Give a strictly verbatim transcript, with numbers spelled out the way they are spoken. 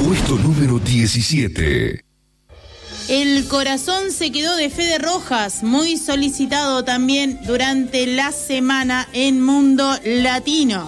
Puesto número diecisiete. El corazón se quedó de Fede Rojas, muy solicitado también durante la semana en Mundo Latino.